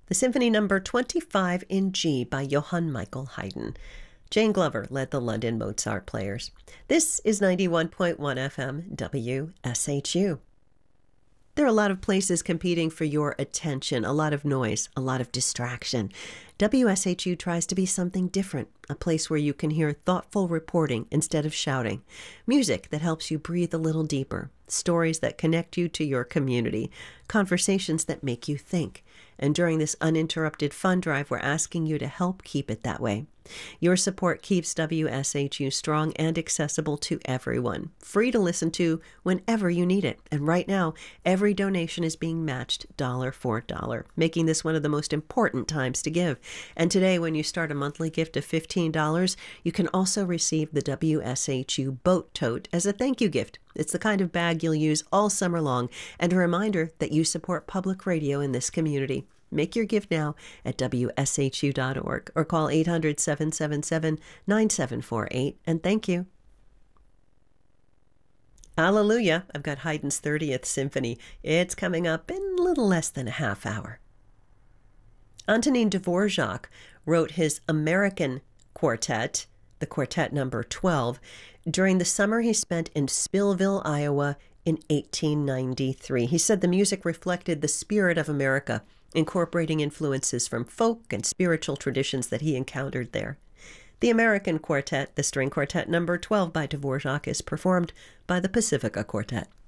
the Symphony Number 25 in G by Johann Michael Haydn. Jane Glover led the London Mozart players. This is 91.1 FM WSHU. There are a lot of places competing for your attention, a lot of noise, a lot of distraction. WSHU tries to be something different, a place where you can hear thoughtful reporting instead of shouting, music that helps you breathe a little deeper, stories that connect you to your community, conversations that make you think. And during this uninterrupted fund drive, we're asking you to help keep it that way. Your support keeps WSHU strong and accessible to everyone, free to listen to whenever you need it. And right now, every donation is being matched dollar for dollar, making this one of the most important times to give. And today, when you start a monthly gift of $15, you can also receive the WSHU Boat Tote as a thank you gift. It's the kind of bag you'll use all summer long, and a reminder that you support public radio in this community. Make your gift now at WSHU.org or call 800-777-9748, and thank you. Hallelujah. I've got Haydn's 30th Symphony. It's coming up in a little less than a half hour. Antonin Dvorak wrote his American quartet, the Quartet Number 12, during the summer he spent in Spillville, Iowa in 1893. He said the music reflected the spirit of America, incorporating influences from folk and spiritual traditions that he encountered there. The American Quartet, the String Quartet Number 12 by Dvorak, is performed by the Pacifica Quartet.